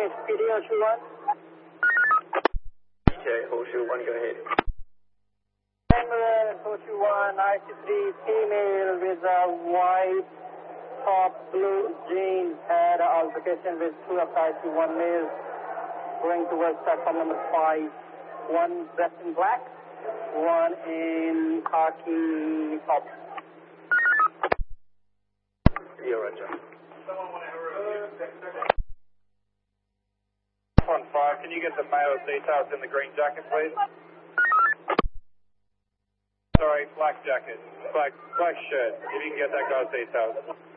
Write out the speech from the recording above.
English, PD Horseshoe 1. Okay, Horseshoe 1, go ahead. Emerald, Horseshoe 1, RC3, female with a white top, blue jeans, had altercation with 2 of IC1 male, going towards platform number 5. 1 dressed in black, 1 in khaki top. Yeah, Roger. 1-5, can you get the male details in the green jacket, please? Sorry, black jacket, black shirt. If you can get that guy's details.